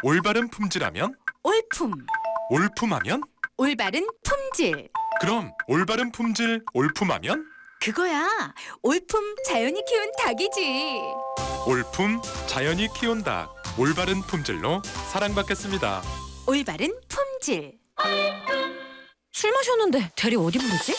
올바른 품질하면? 올품. 올품하면? 올바른 품질. 그럼 올바른 품질 올품하면? 그거야. 올품 자연이 키운 닭이지. 올품 자연이 키운 닭. 올바른 품질로 사랑받겠습니다. 올바른 품질. 술 마셨는데 대리 어디 부르지?